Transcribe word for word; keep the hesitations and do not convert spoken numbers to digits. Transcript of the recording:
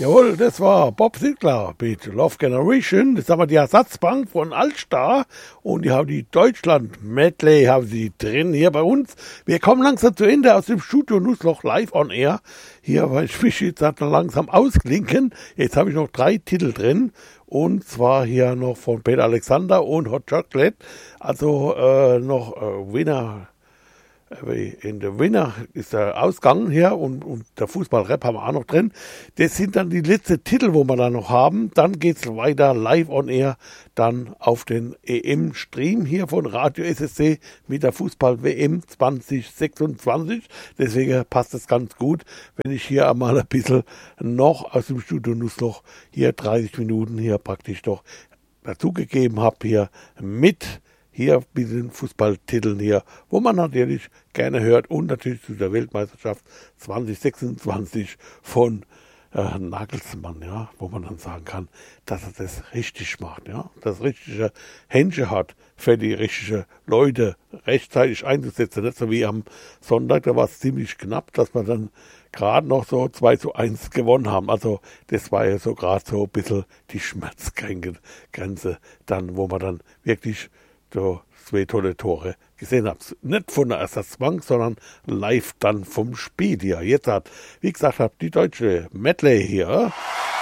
Jawohl, das war Bob Sinclair mit Love Generation. Das haben wir die Ersatzbank von Altstar und die haben die Deutschland Medley haben sie drin hier bei uns. Wir kommen langsam zu Ende aus dem Studio Nussloch live on air. Hier, weil ich mich jetzt noch langsam ausklinken. Jetzt habe ich noch drei Titel drin. Und zwar hier noch von Peter Alexander und Hot Chocolate. Also äh, noch äh, Winner. In der Winner ist der Ausgang hier und, und der Fußballrap haben wir auch noch drin. Das sind dann die letzten Titel, wo wir da noch haben. Dann geht's weiter live on air, dann auf den E M-Stream hier von Radio S S C mit der Fußball-W M zwanzig sechsundzwanzig. Deswegen passt es ganz gut, wenn ich hier einmal ein bisschen noch aus dem Studio Nussloch hier dreißig Minuten hier praktisch doch dazugegeben habe hier mit hier mit den Fußballtiteln hier, wo man natürlich gerne hört und natürlich zu der Weltmeisterschaft zwanzig sechsundzwanzig von äh, Nagelsmann, ja, wo man dann sagen kann, dass er das richtig macht, ja, das richtige Händchen hat für die richtigen Leute rechtzeitig einzusetzen, nicht so wie am Sonntag, da war es ziemlich knapp, dass wir dann gerade noch so zwei zu eins gewonnen haben, also das war ja so gerade so ein bisschen die Schmerzgrenze dann, wo man dann wirklich so zwei tolle Tore gesehen habt. Nicht von der Ersatzbank, sondern live dann vom Spiel hier. Jetzt hat, wie gesagt, habt die deutsche Medley hier.